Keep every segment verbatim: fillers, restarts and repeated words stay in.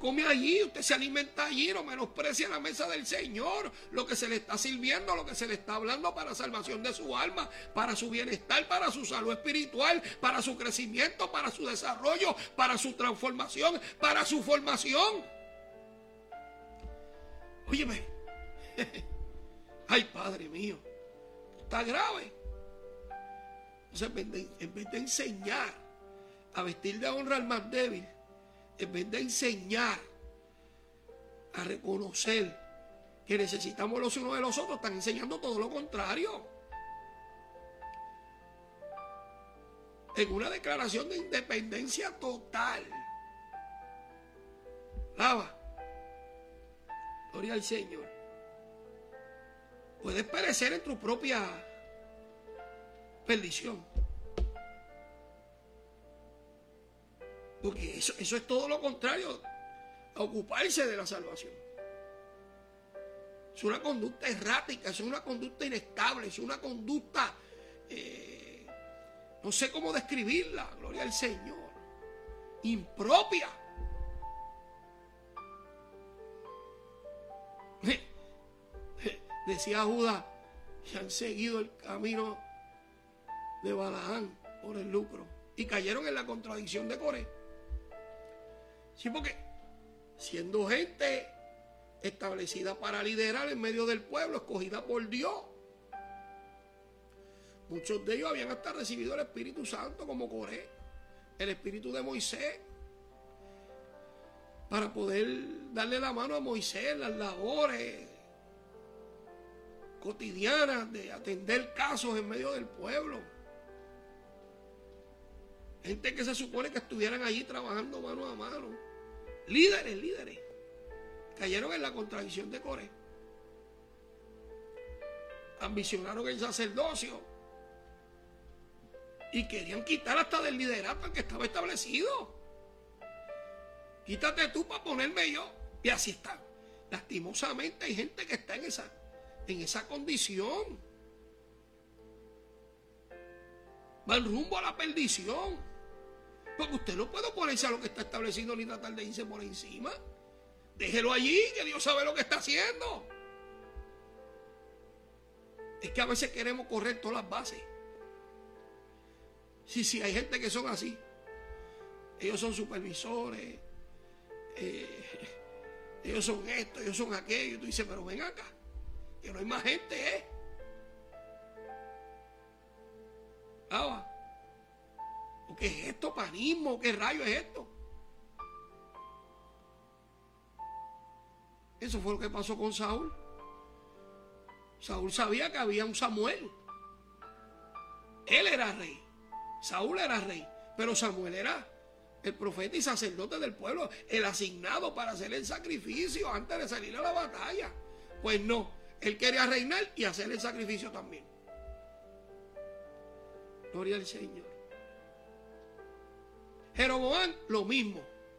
come allí, usted se alimenta allí, no menosprecia la mesa del Señor, lo que se le está sirviendo, lo que se le está hablando para salvación de su alma, para su bienestar, para su salud espiritual, para su crecimiento, para su desarrollo, para su transformación, para su formación. Óyeme, ay Padre mío, está grave. Entonces, en vez de enseñar a vestir de honra al más débil, en vez de enseñar a reconocer que necesitamos los unos de los otros, están enseñando todo lo contrario. En una declaración de independencia total. Alaba. Gloria al Señor. Puedes perecer en tu propia perdición. Porque eso, eso es todo lo contrario a ocuparse de la salvación. Es una conducta errática, es una conducta inestable, es una conducta, eh, no sé cómo describirla, gloria al Señor, impropia. Decía Judas, que han seguido el camino de Balaam por el lucro y cayeron en la contradicción de Coré. Sí, porque siendo gente establecida para liderar en medio del pueblo, escogida por Dios, muchos de ellos habían hasta recibido el Espíritu Santo como Coré, el Espíritu de Moisés, para poder darle la mano a Moisés en las labores cotidianas de atender casos en medio del pueblo. Gente que se supone que estuvieran allí trabajando mano a mano. Líderes, líderes. Cayeron en la contradicción de Coré. Ambicionaron el sacerdocio. Y querían quitar hasta del liderato al que estaba establecido. Quítate tú para ponerme yo. Y así está. Lastimosamente hay gente que está en esa, en esa condición. Van rumbo a la perdición. Porque usted no puede oponerse a lo que está establecido ni tratar de irse por encima. Déjelo allí, que Dios sabe lo que está haciendo. Es que a veces queremos correr todas las bases. Sí, sí, hay gente que son así. Ellos son supervisores. Eh, ellos son esto, ellos son aquello. Y tú dices, pero ven acá, que no hay más gente, ¿eh? Ah, ¿qué es esto? ¿Panismo? ¿Qué rayo es esto? Eso fue lo que pasó con Saúl. Saúl sabía que había un Samuel. Él era rey. Saúl era rey. Pero Samuel era el profeta y sacerdote del pueblo, el asignado para hacer el sacrificio antes de salir a la batalla. Pues no, él quería reinar y hacer el sacrificio también. Gloria al Señor. Jeroboam, lo mismo.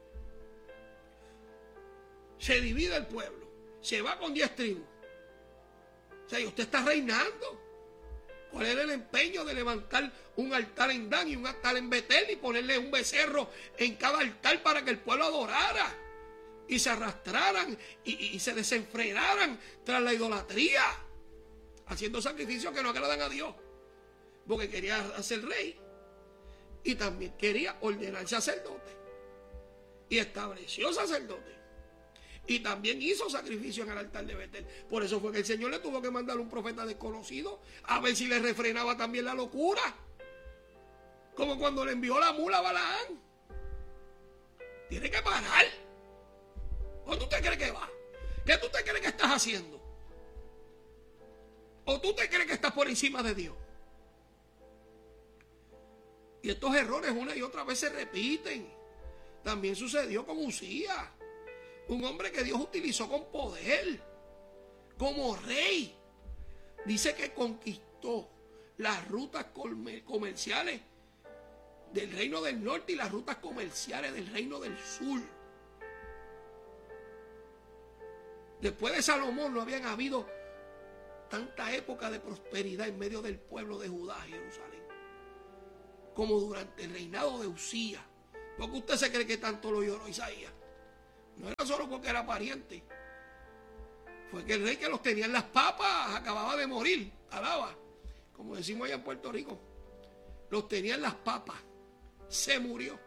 Se divide el pueblo. Se va con diez tribus. O sea, y usted está reinando. ¿Cuál era el empeño de levantar un altar en Dan y un altar en Betel y ponerle un becerro en cada altar para que el pueblo adorara? Y se arrastraran y, y se desenfrenaran tras la idolatría, haciendo sacrificios que no agradan a Dios. Porque quería hacer rey. Y también quería ordenar sacerdote. Y estableció sacerdote. Y también hizo sacrificio en el altar de Betel. Por eso fue que el Señor le tuvo que mandar un profeta desconocido a ver si le refrenaba también la locura. Como cuando le envió la mula a Balaam. Tiene que parar. ¿O tú te crees que va? ¿Qué tú te crees que estás haciendo? ¿O tú te crees que estás por encima de Dios? Y estos errores una y otra vez se repiten. También sucedió con Uzías, un hombre que Dios utilizó con poder, como rey. Dice que conquistó las rutas comerciales del reino del norte y las rutas comerciales del reino del sur. Después de Salomón no habían habido tanta época de prosperidad en medio del pueblo de Judá, Jerusalén, como durante el reinado de Uzías. ¿Por qué usted se cree que tanto lo lloró Isaías? No era solo porque era pariente. Fue que el rey que los tenía en las papas acababa de morir. Alaba. Como decimos allá en Puerto Rico. Los tenía en las papas. Se murió.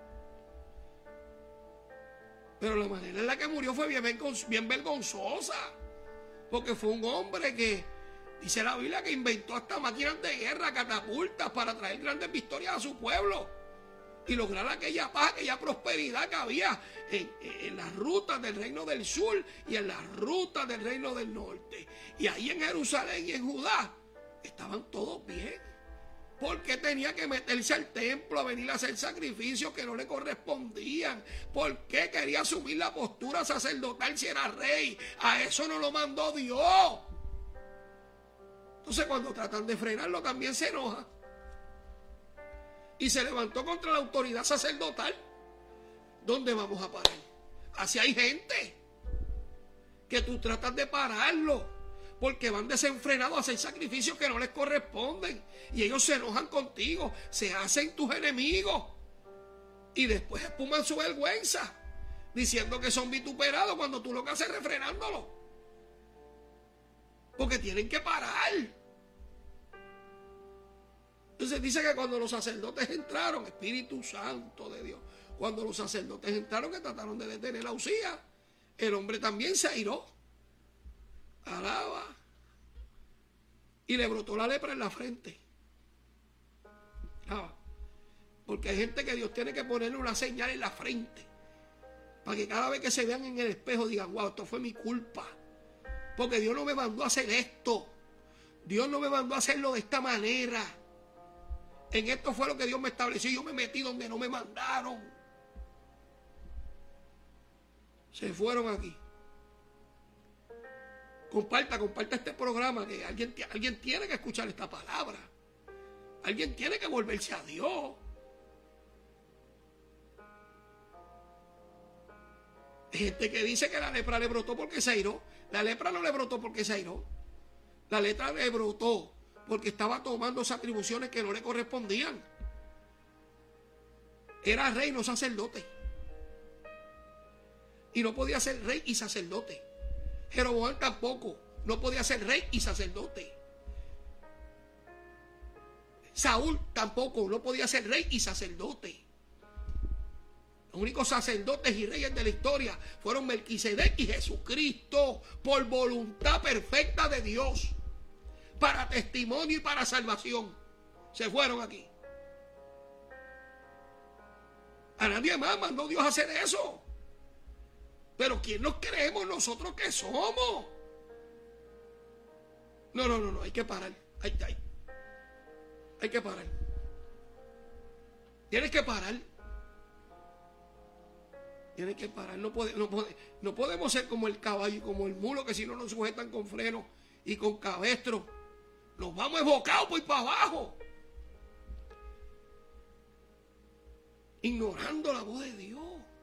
Pero la manera en la que murió fue bien, bien vergonzosa. Porque fue un hombre que, dice la Biblia, que inventó hasta máquinas de guerra, catapultas, para traer grandes victorias a su pueblo. Y lograr aquella paz, aquella prosperidad que había en, en las rutas del reino del sur y en las rutas del reino del norte. Y ahí en Jerusalén y en Judá estaban todos bien. ¿Por qué tenía que meterse al templo a venir a hacer sacrificios que no le correspondían? ¿Por qué quería asumir la postura sacerdotal si era rey? A eso no lo mandó Dios. Entonces cuando tratan de frenarlo también se enoja. Y se levantó contra la autoridad sacerdotal. ¿Dónde vamos a parar? Así hay gente que tú tratas de pararlo porque van desenfrenados a hacer sacrificios que no les corresponden. Y ellos se enojan contigo, se hacen tus enemigos. Y después espuman su vergüenza, diciendo que son vituperados cuando tú lo que haces es refrenándolo. Porque tienen que parar. Entonces dice que cuando los sacerdotes entraron, Espíritu Santo de Dios, cuando los sacerdotes entraron que trataron de detener a Usías, el hombre también se airó. Alaba. Y le brotó la lepra en la frente. Alaba. Porque hay gente que Dios tiene que ponerle una señal en la frente, para que cada vez que se vean en el espejo digan, wow, esto fue mi culpa. Porque Dios no me mandó a hacer esto. Dios no me mandó a hacerlo de esta manera. En esto fue lo que Dios me estableció. Yo me metí donde no me mandaron. Se fueron aquí. Comparta, comparta este programa, que alguien, alguien tiene que escuchar esta palabra. Alguien tiene que volverse a Dios. Hay gente que dice que la lepra le brotó porque se airó. La lepra no le brotó porque se airó. La lepra le brotó porque estaba tomando esas atribuciones que no le correspondían. Era rey, no sacerdote. Y no podía ser rey y sacerdote. Jeroboam tampoco. No podía ser rey y sacerdote. Saúl tampoco. No podía ser rey y sacerdote. Los únicos sacerdotes y reyes de la historia fueron Melquisedec y Jesucristo, por voluntad perfecta de Dios, para testimonio y para salvación. Se fueron aquí. A nadie más mandó Dios a hacer eso. Pero ¿quién nos creemos nosotros que somos? No, no, no, no, hay que parar. Hay, hay, hay que parar. Tienes que parar. Tienes que parar. No, puede, no, puede, no podemos ser como el caballo y como el mulo, que si no nos sujetan con freno y con cabestro, nos vamos evocados por para abajo, ignorando la voz de Dios.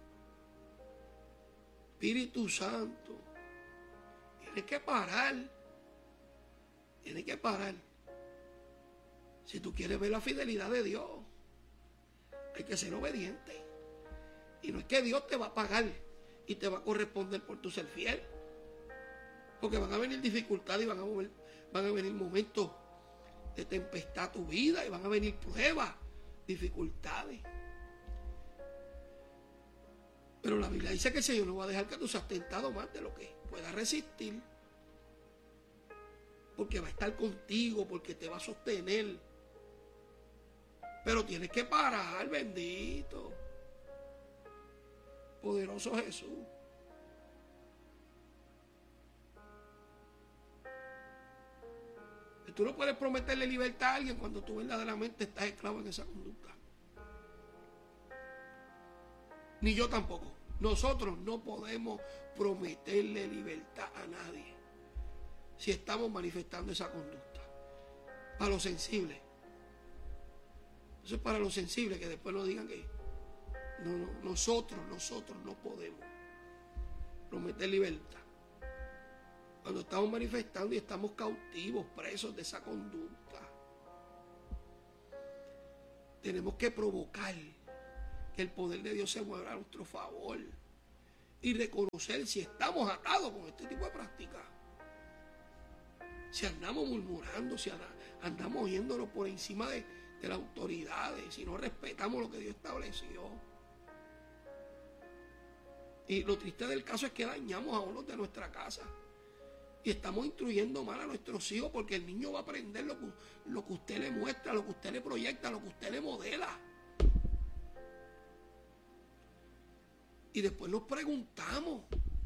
Espíritu Santo, tienes que parar. Tienes que parar. Si tú quieres ver la fidelidad de Dios, hay que ser obediente. Y no es que Dios te va a pagar y te va a corresponder por tu ser fiel. Porque van a venir dificultades y van a, mover, van a venir momentos de tempestad a tu vida y van a venir pruebas, dificultades. Pero la Biblia dice que el Señor no va a dejar que tú seas tentado más de lo que puedas resistir. Porque va a estar contigo, porque te va a sostener. Pero tienes que parar, bendito. Poderoso Jesús. Tú no puedes prometerle libertad a alguien cuando tú verdaderamente estás esclavo en esa conducta. Ni yo tampoco. Nosotros no podemos prometerle libertad a nadie si estamos manifestando esa conducta. Para los sensibles. Eso es para los sensibles, que después no digan que no, no, nosotros, nosotros no podemos prometer libertad cuando estamos manifestando y estamos cautivos, presos de esa conducta. Tenemos que provocar que el poder de Dios se mueva a nuestro favor y reconocer si estamos atados con este tipo de prácticas. Si andamos murmurando, si andamos yéndonos por encima de, de las autoridades, si no respetamos lo que Dios estableció. Y lo triste del caso es que dañamos a uno de nuestra casa. Y estamos instruyendo mal a nuestros hijos porque el niño va a aprender lo que, lo que usted le muestra, lo que usted le proyecta, lo que usted le modela. Y después nos preguntamos,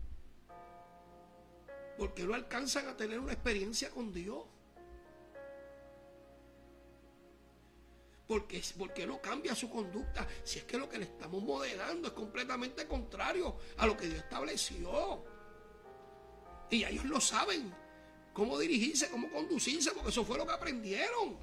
¿por qué no alcanzan a tener una experiencia con Dios? ¿Por qué, por qué no cambia su conducta? Si es que lo que le estamos modelando es completamente contrario a lo que Dios estableció. Y ellos lo saben, cómo dirigirse, cómo conducirse, porque eso fue lo que aprendieron.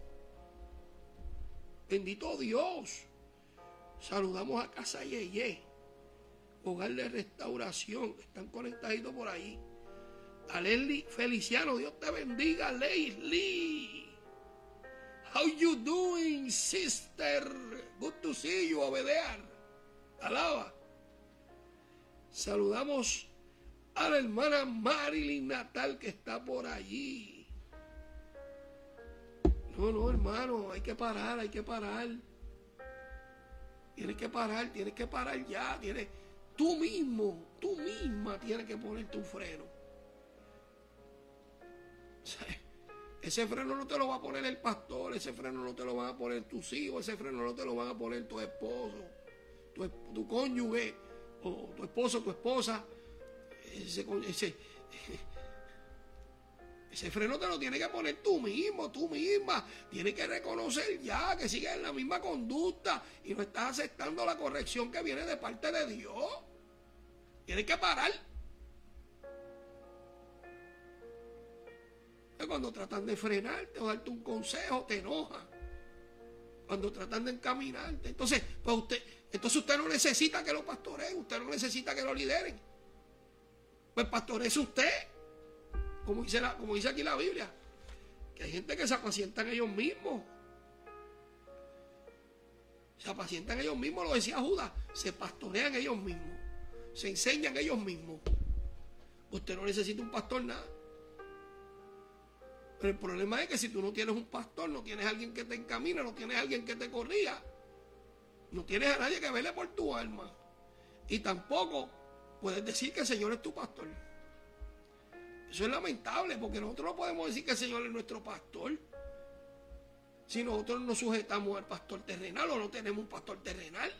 Bendito Dios. Saludamos a Casa Yeye, Hogar de Restauración, están conectaditos por ahí. A Leslie Feliciano, Dios te bendiga, Leslie. How you doing, sister? Good to see you, Obedear. Alaba. Saludamos a la hermana Marilyn Natal que está por allí. No, no, hermano, hay que parar, hay que parar. Tienes que parar, tienes que parar ya. Tienes, tú mismo, tú misma tienes que ponerte un freno. O sea, ese freno no te lo va a poner el pastor, ese freno no te lo van a poner tus hijos, ese freno no te lo van a poner tu esposo, tu, tu cónyuge, o tu esposo, tu esposa. Ese, ese, ese freno te lo tienes que poner tú mismo, tú misma. Tienes que reconocer ya que sigues en la misma conducta y no estás aceptando la corrección que viene de parte de Dios. Tienes que parar. Cuando tratan de frenarte o darte un consejo, te enoja. Cuando tratan de encaminarte. Entonces, pues usted, entonces usted no necesita que lo pastoreen, usted no necesita que lo lideren. Pues pastoree usted, como dice, la, como dice aquí la Biblia, que hay gente que se apacientan ellos mismos. Se apacientan ellos mismos, lo decía Judas, se pastorean ellos mismos, se enseñan ellos mismos. Usted no necesita un pastor, nada. Pero el problema es que si tú no tienes un pastor, no tienes a alguien que te encamina, no tienes a alguien que te corrija, no tienes a nadie que vele por tu alma, y tampoco puedes decir que el Señor es tu pastor. Eso es lamentable, porque nosotros no podemos decir que el Señor es nuestro pastor si nosotros nos sujetamos al pastor terrenal o no tenemos un pastor terrenal.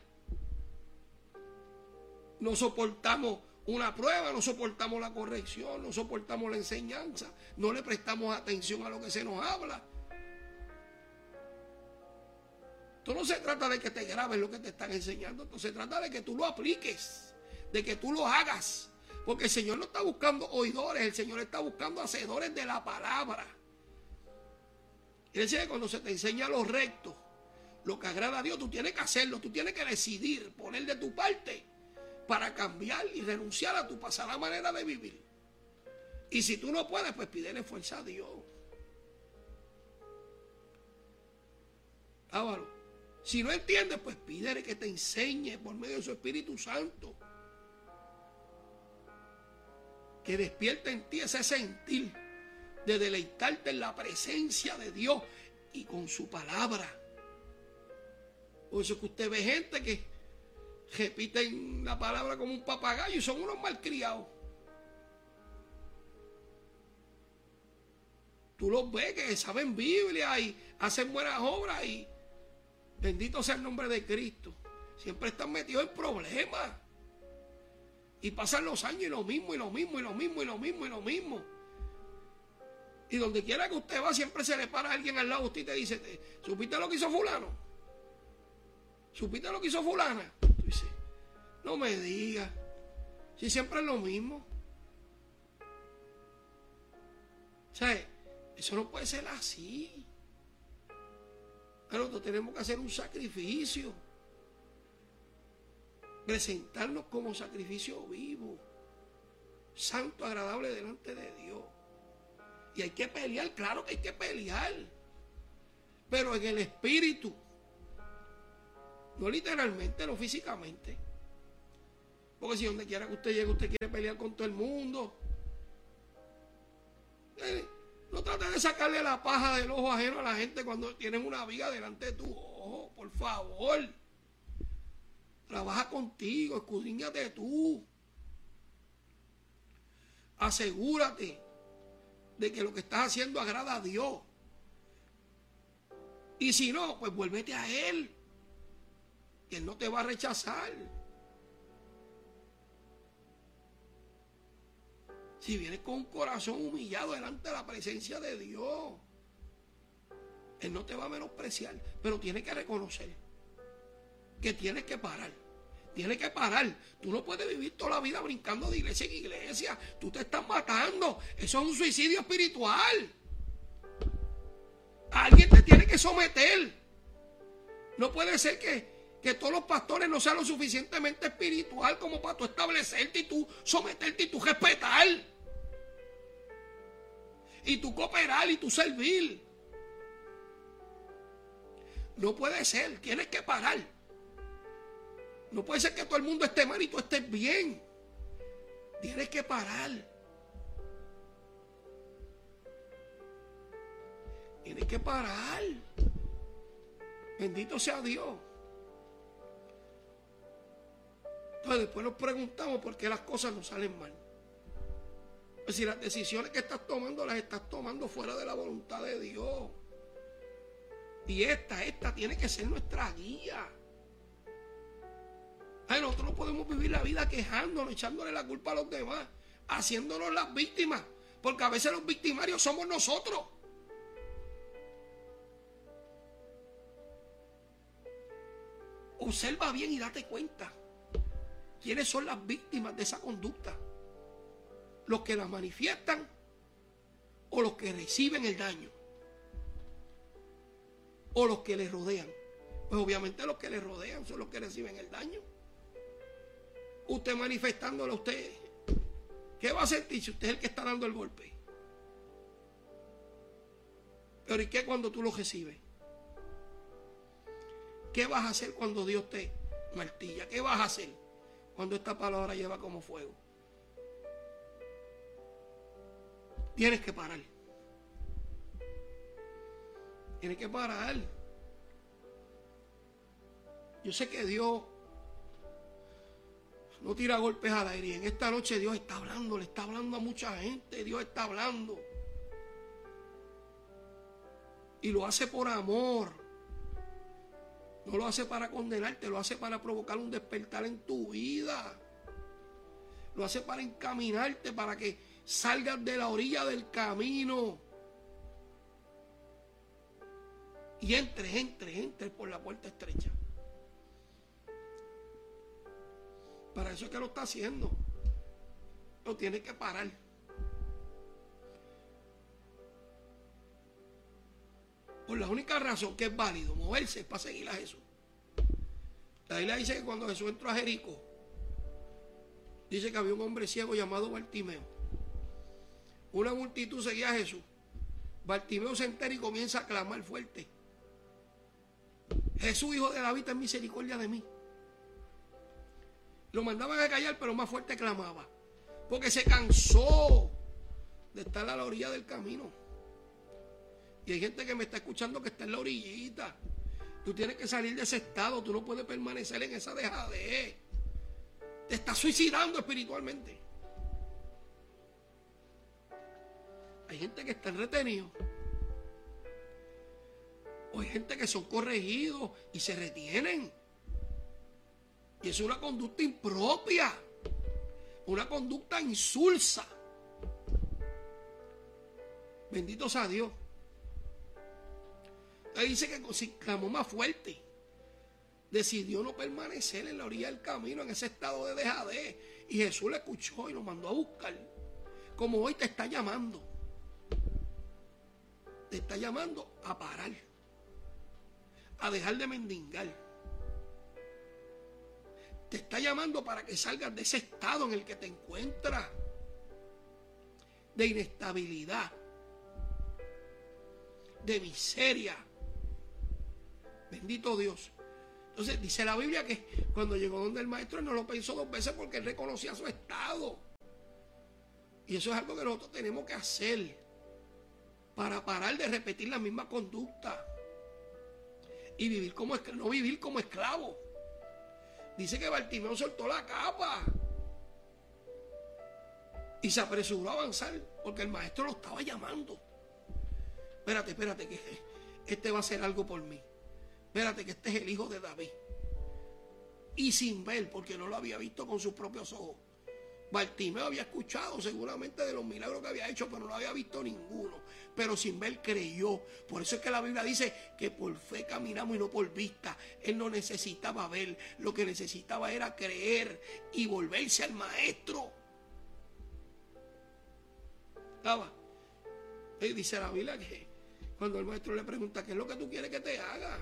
No soportamos una prueba, no soportamos la corrección, no soportamos la enseñanza, no le prestamos atención a lo que se nos habla. Esto no se trata de que te grabes lo que te están enseñando, esto se trata de que tú lo apliques, de que tú lo hagas, porque el Señor no está buscando oidores, el Señor está buscando hacedores de la palabra. Quiere decir que cuando se te enseña lo recto, lo que agrada a Dios, tú tienes que hacerlo, tú tienes que decidir, poner de tu parte para cambiar y renunciar a tu pasada manera de vivir. Y si tú no puedes, pues pídele fuerza a Dios. Ábalo. Si no entiendes, pues pídele que te enseñe por medio de su Espíritu Santo. Que despierte en ti ese sentir de deleitarte en la presencia de Dios y con su palabra. Por eso es que usted ve gente que repiten la palabra como un papagayo y son unos malcriados. Tú los ves que saben Biblia y hacen buenas obras y bendito sea el nombre de Cristo. Siempre están metidos en problemas. Y pasan los años y lo mismo, y lo mismo, y lo mismo, y lo mismo, y lo mismo. Y donde quiera que usted va, siempre se le para alguien al lado de usted y te dice, ¿supiste lo que hizo fulano? ¿Supiste lo que hizo fulana? Tú dices, no me digas. Si siempre es lo mismo. O sea, eso no puede ser así. Pero nosotros tenemos que hacer un sacrificio. Presentarnos como sacrificio vivo, santo, agradable delante de Dios. Y hay que pelear, claro que hay que pelear, pero en el espíritu, no literalmente, no físicamente. Porque si donde quiera que usted llegue, usted quiere pelear con todo el mundo. Eh, no trate de sacarle la paja del ojo ajeno a la gente cuando tienen una viga delante de tu ojo. Por favor. Trabaja contigo, escudriñate tú. Asegúrate de que lo que estás haciendo agrada a Dios. Y si no, pues vuélvete a Él. Que Él no te va a rechazar. Si vienes con un corazón humillado delante de la presencia de Dios, Él no te va a menospreciar. Pero tienes que reconocer que tienes que parar. Tienes que parar. Tú no puedes vivir toda la vida brincando de iglesia en iglesia. Tú te estás matando. Eso es un suicidio espiritual. Alguien te tiene que someter. No puede ser que, que todos los pastores no sean lo suficientemente espiritual como para tú establecerte y tú someterte y tú respetar. Y tú cooperar y tú servir. No puede ser. Tienes que parar. No puede ser que todo el mundo esté mal y tú estés bien. Tienes que parar. Tienes que parar. Bendito sea Dios. Entonces después nos preguntamos por qué las cosas no salen mal. Es decir, las decisiones que estás tomando las estás tomando fuera de la voluntad de Dios. Y esta, esta tiene que ser nuestra guía. Ay, nosotros no podemos vivir la vida quejándonos, echándole la culpa a los demás, haciéndonos las víctimas, porque a veces los victimarios somos nosotros. Observa bien y date cuenta quiénes son las víctimas de esa conducta. Los que la manifiestan o los que reciben el daño o los que les rodean. Pues obviamente los que les rodean son los que reciben el daño. Usted manifestándolo a usted, ¿qué va a sentir si usted es el que está dando el golpe? Pero ¿y qué cuando tú lo recibes? ¿Qué vas a hacer cuando Dios te martilla? ¿Qué vas a hacer cuando esta palabra lleva como fuego? Tienes que parar. Tienes que parar. Yo sé que Dios no tira golpes al aire. En esta noche Dios está hablando, le está hablando a mucha gente. Dios está hablando. Y lo hace por amor. No lo hace para condenarte, lo hace para provocar un despertar en tu vida. Lo hace para encaminarte, para que salgas de la orilla del camino. Y entres, entres, entres por la puerta estrecha. Para eso es que lo está haciendo. Lo tiene que parar. Por la única razón que es válido moverse es para seguir a Jesús. La Biblia dice que cuando Jesús entró a Jericó, dice que había un hombre ciego llamado Bartimeo. Una multitud seguía a Jesús. Bartimeo se entera y comienza a clamar fuerte: Jesús, hijo de David, ten misericordia de mí. Lo mandaban a callar, pero más fuerte clamaba, porque se cansó de estar a la orilla del camino. Y hay gente que me está escuchando que está en la orillita. Tú tienes que salir de ese estado. Tú no puedes permanecer en esa dejadez. Te estás suicidando espiritualmente. Hay gente que está retenido. O hay gente que son corregidos y se retienen. Y es una conducta impropia. Una conducta insulsa. Bendito sea Dios. Él dice que si clamó más fuerte, decidió no permanecer en la orilla del camino, en ese estado de dejadez. Y Jesús le escuchó y lo mandó a buscar. Como hoy te está llamando. Te está llamando a parar. A dejar de mendigar. Te está llamando para que salgas de ese estado en el que te encuentras. De inestabilidad. De miseria. Bendito Dios. Entonces dice la Biblia que cuando llegó donde el maestro, él no lo pensó dos veces porque él reconocía su estado. Y eso es algo que nosotros tenemos que hacer para parar de repetir la misma conducta y vivir como esclavo, no vivir como esclavo. Dice que Bartimeo soltó la capa y se apresuró a avanzar porque el maestro lo estaba llamando. Espérate, espérate, que este va a hacer algo por mí. Espérate, que este es el hijo de David. Y sin ver, porque no lo había visto con sus propios ojos. Bartimeo había escuchado seguramente de los milagros que había hecho, pero no lo había visto ninguno. Pero sin ver creyó. Por eso es que la Biblia dice que por fe caminamos y no por vista. Él no necesitaba ver, lo que necesitaba era creer y volverse al maestro. ¿Estaba? Y dice la Biblia que cuando el maestro le pregunta ¿qué es lo que tú quieres que te haga?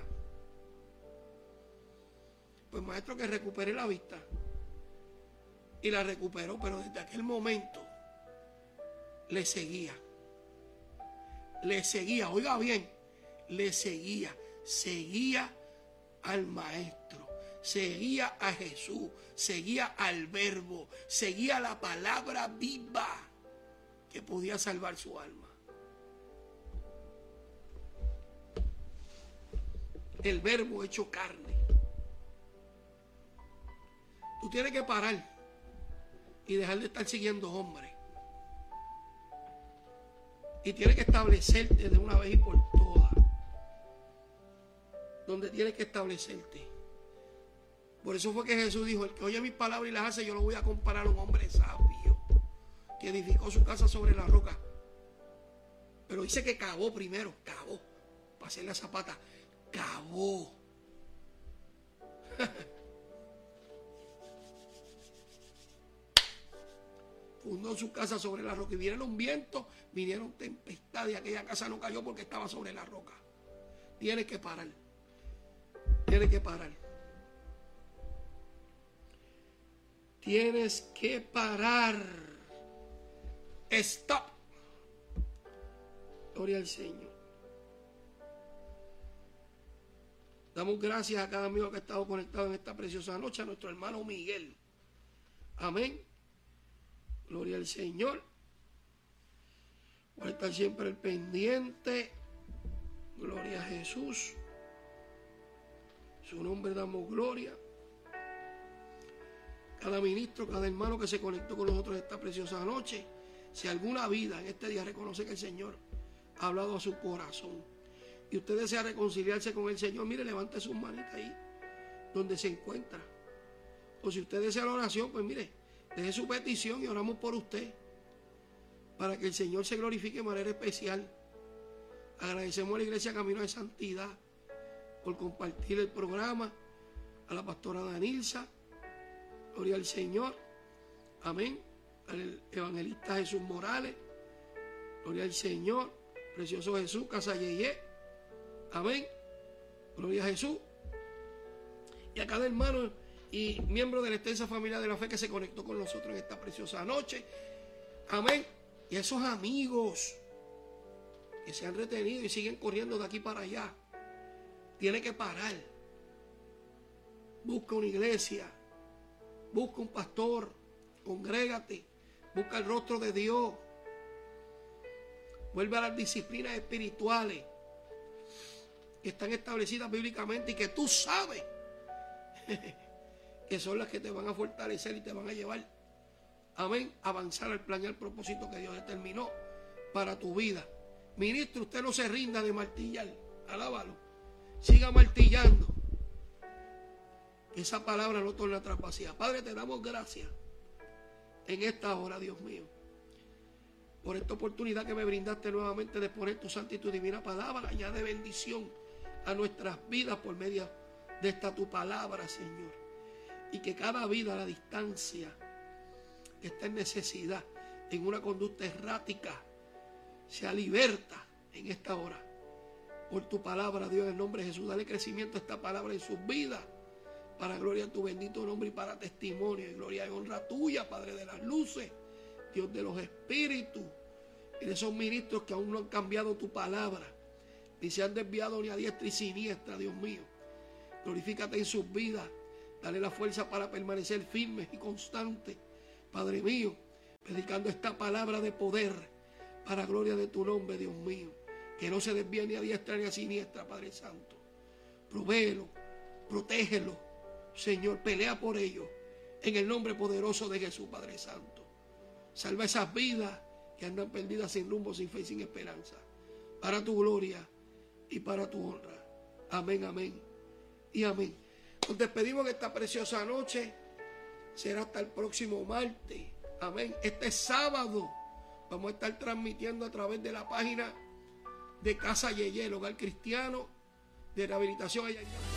Pues maestro, que recupere la vista. Y la recuperó, pero desde aquel momento le seguía. Le seguía, oiga bien, le seguía. Seguía al maestro, seguía a Jesús, seguía al verbo, seguía la palabra viva que podía salvar su alma. El verbo hecho carne. Tú tienes que parar y dejar de estar siguiendo hombres. Y tienes que establecerte de una vez y por todas. Donde tienes que establecerte. Por eso fue que Jesús dijo: el que oye mis palabras y las hace, yo lo voy a comparar a un hombre sabio que edificó su casa sobre la roca. Pero dice que cavó primero, cavó, para hacer la zapata, cavó. Fundó su casa sobre la roca y vinieron vientos, vinieron tempestades y aquella casa no cayó porque estaba sobre la roca. Tienes que parar. Tienes que parar. Tienes que parar. Stop. Gloria al Señor. Damos gracias a cada amigo que ha estado conectado en esta preciosa noche, a nuestro hermano Miguel. Amén. Gloria al Señor. Voy a estar siempre al pendiente. Gloria a Jesús. Su nombre damos gloria. Cada ministro, cada hermano que se conectó con nosotros esta preciosa noche, si alguna vida en este día reconoce que el Señor ha hablado a su corazón y usted desea reconciliarse con el Señor, mire, levante sus manitas ahí donde se encuentra. O si usted desea la oración, pues mire, deje su petición y oramos por usted para que el Señor se glorifique de manera especial. Agradecemos a la Iglesia Camino de Santidad por compartir el programa, a la pastora Danilza, gloria al Señor, amén, al evangelista Jesús Morales, gloria al Señor, precioso Jesús, Casa Yeye, amén, gloria a Jesús, y a cada hermano y miembro de la extensa familia de la fe que se conectó con nosotros en esta preciosa noche, amén, y a esos amigos que se han retenido y siguen corriendo de aquí para allá. Tiene que parar. Busca una iglesia, busca un pastor, congrégate, busca el rostro de Dios, vuelve a las disciplinas espirituales que están establecidas bíblicamente y que tú sabes que son las que te van a fortalecer y te van a llevar, amén, a avanzar al plan y al propósito que Dios determinó para tu vida. Ministro, usted no se rinda de martillar, alábalo, siga martillando. Esa palabra no torna atrás vacía. Padre, te damos gracias en esta hora, Dios mío, por esta oportunidad que me brindaste nuevamente de poner tu santa y tu divina palabra. Añade bendición a nuestras vidas por medio de esta tu palabra, Señor. Y que cada vida a la distancia que está en necesidad, en una conducta errática, sea liberta en esta hora. Por tu palabra, Dios, en el nombre de Jesús, dale crecimiento a esta palabra en sus vidas, para gloria a tu bendito nombre y para testimonio y gloria y honra tuya, Padre de las luces, Dios de los espíritus, y de esos ministros que aún no han cambiado tu palabra, ni se han desviado ni a diestra y siniestra, Dios mío. Glorifícate en sus vidas. Dale la fuerza para permanecer firmes y constantes, Padre mío, predicando esta palabra de poder para gloria de tu nombre, Dios mío. Que no se desvíe ni a diestra ni a siniestra, Padre Santo. Provéelo, protégelo, Señor, pelea por ellos. En el nombre poderoso de Jesús, Padre Santo. Salva esas vidas que andan perdidas sin rumbo, sin fe y sin esperanza. Para tu gloria y para tu honra. Amén, amén y amén. Nos despedimos en esta preciosa noche. Será hasta el próximo martes. Amén. Este sábado vamos a estar transmitiendo a través de la página de Casa Yeye, el hogar cristiano de rehabilitación allá en